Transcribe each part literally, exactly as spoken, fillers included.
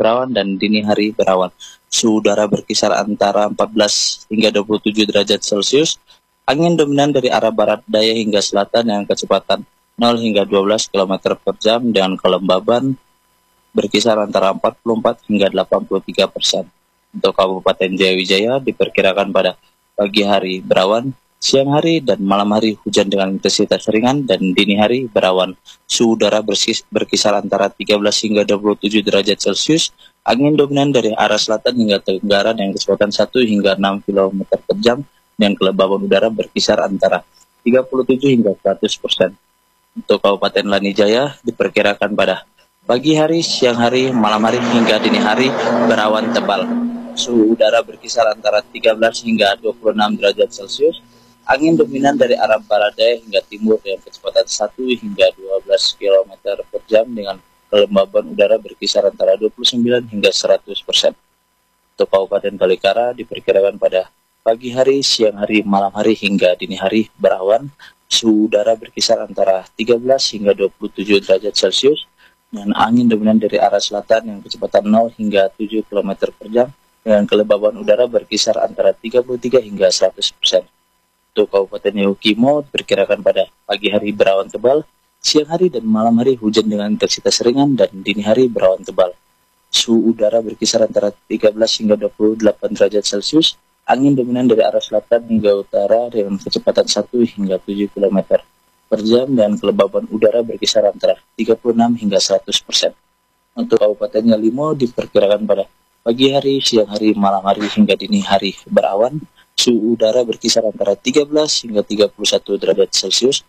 berawan dan dini hari berawan. Suhu udara berkisar antara empat belas hingga dua puluh tujuh derajat Celcius. Angin dominan dari arah barat daya hingga selatan dengan kecepatan nol hingga dua belas kilometer per jam dengan kelembaban berkisar antara empat puluh empat hingga delapan puluh tiga persen. Untuk Kabupaten Jayawijaya diperkirakan pada pagi hari berawan, siang hari dan malam hari hujan dengan intensitas ringan, dan dini hari berawan. Suhu udara berkis- berkisar antara tiga belas hingga dua puluh tujuh derajat Celcius. Angin dominan dari arah selatan hingga tenggara dengan kecepatan satu hingga enam kilometer per jam dan kelembaban udara berkisar antara tiga puluh tujuh hingga seratus persen. Untuk Kabupaten Lanijaya diperkirakan pada pagi hari, siang hari, malam hari hingga dini hari berawan tebal. Suhu udara berkisar antara tiga belas hingga dua puluh enam derajat Celcius. Angin dominan dari arah barat daya hingga timur dengan kecepatan satu hingga dua belas kilometer per jam dengan kelembaban udara berkisar antara dua puluh sembilan hingga seratus persen. Untuk Kabupaten Tolikara diperkirakan pada pagi hari, siang hari, malam hari hingga dini hari berawan. Suhu udara berkisar antara tiga belas hingga dua puluh tujuh derajat Celcius dan angin dominan dari arah selatan dengan kecepatan nol hingga tujuh kilometer per jam dengan kelembaban udara berkisar antara tiga puluh tiga hingga seratus persen. Untuk Kabupaten Yahukimo diperkirakan pada pagi hari berawan tebal, siang hari dan malam hari hujan dengan intensitas ringan, dan dini hari berawan tebal. Suhu udara berkisar antara tiga belas hingga dua puluh delapan derajat Celcius. Angin dominan dari arah selatan hingga utara dengan kecepatan satu hingga tujuh kilometer per jam dan kelembaban udara berkisar antara tiga puluh enam hingga seratus persen. Untuk Kabupaten Yalimo diperkirakan pada pagi hari, siang hari, malam hari hingga dini hari berawan. Suhu udara berkisar antara tiga belas hingga tiga puluh satu derajat Celcius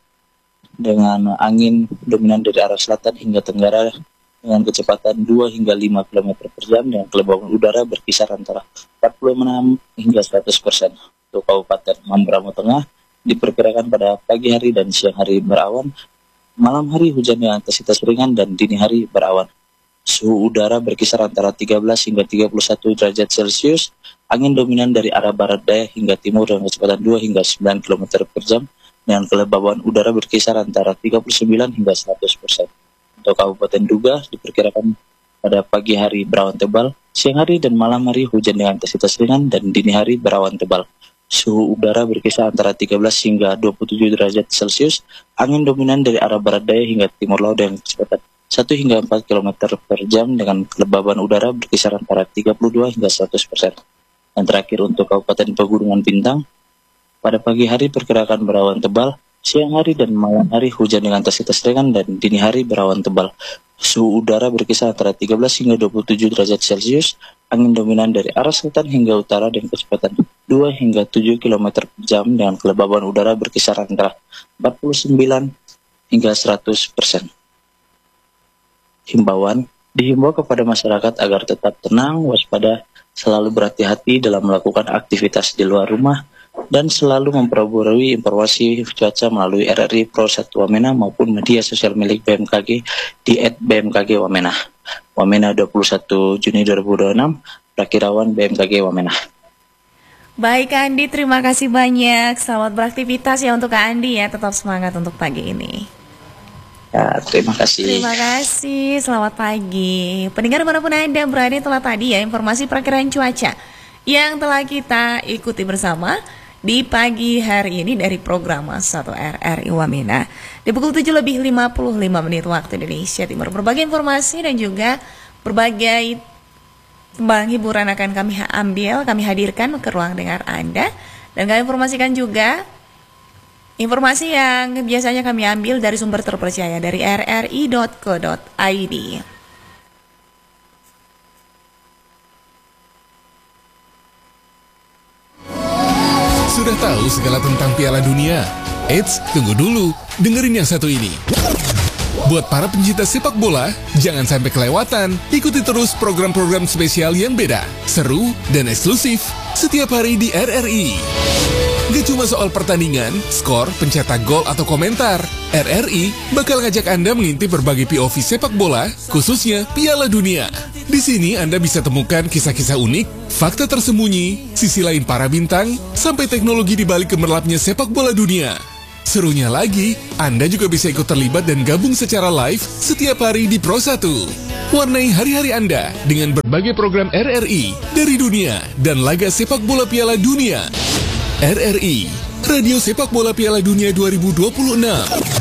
dengan angin dominan dari arah selatan hingga tenggara dengan kecepatan dua hingga lima kilometer per jam dan kelembaban udara berkisar antara empat puluh enam hingga seratus persen. Untuk Kabupaten Mamberamo Tengah diperkirakan pada pagi hari dan siang hari berawan, malam hari hujan dengan intensitas ringan, dan dini hari berawan. Suhu udara berkisar antara tiga belas hingga tiga puluh satu derajat Celcius. Angin dominan dari arah barat daya hingga timur dengan kecepatan dua hingga sembilan kilometer per jam dengan kelembaban udara berkisar antara tiga puluh sembilan hingga seratus persen. Untuk Kabupaten Duga diperkirakan pada pagi hari berawan tebal, siang hari dan malam hari hujan dengan intensitas ringan, dan dini hari berawan tebal. Suhu udara berkisar antara tiga belas hingga dua puluh tujuh derajat Celcius. Angin dominan dari arah barat daya hingga timur laut dengan kecepatan satu hingga empat kilometer per jam dengan kelembaban udara berkisar antara tiga puluh dua hingga seratus persen. Dan terakhir untuk Kabupaten Pegunungan Bintang, pada pagi hari perkirakan berawan tebal, siang hari dan malam hari hujan dengan intensitas ringan, dan dini hari berawan tebal. Suhu udara berkisar antara tiga belas hingga dua puluh tujuh derajat Celcius. Angin dominan dari arah selatan hingga utara dengan kecepatan dua hingga tujuh kilometer per jam dengan kelembaban udara berkisar antara empat puluh sembilan hingga seratus persen. Himbauan dihimbau kepada masyarakat agar tetap tenang, waspada, selalu berhati-hati dalam melakukan aktivitas di luar rumah, dan selalu memperbarui informasi cuaca melalui R R I Pro satu Wamena maupun media sosial milik B M K G di et B M K G Wamena. Wamena dua puluh satu Juni dua ribu dua puluh enam, Prakirawan B M K G Wamena. Baik Kak Andi, terima kasih banyak. Selamat beraktivitas ya untuk Kak Andi ya. Tetap semangat untuk pagi ini. Ya, terima kasih. Terima kasih, selamat pagi. Pendengar manapun Anda berada, telah tadi ya informasi perakiraan cuaca yang telah kita ikuti bersama di pagi hari ini dari program satu R R I Wamena. Di pukul tujuh lebih lima puluh lima menit waktu Indonesia Timur. Berbagai informasi dan juga berbagai tembang hiburan akan kami ambil, kami hadirkan ke ruang dengar Anda. Dan kami informasikan juga informasi yang biasanya kami ambil dari sumber terpercaya dari r r i dot co dot i d. Sudah tahu segala tentang Piala Dunia? Eits, tunggu dulu, dengerin yang satu ini. Buat para pencinta sepak bola, jangan sampai kelewatan. Ikuti terus program-program spesial yang beda, seru, dan eksklusif setiap hari di R R I. Gak cuma soal pertandingan, skor, pencetak gol, atau komentar. R R I bakal ngajak Anda mengintip berbagai P O V sepak bola, khususnya Piala Dunia. Di sini Anda bisa temukan kisah-kisah unik, fakta tersembunyi, sisi lain para bintang, sampai teknologi di balik gemerlapnya sepak bola dunia. Serunya lagi, Anda juga bisa ikut terlibat dan gabung secara live setiap hari di Pro satu. Warnai hari-hari Anda dengan berbagai program R R I dari dunia dan laga sepak bola Piala Dunia. R R I, Radio Sepak Bola Piala Dunia dua ribu dua puluh enam.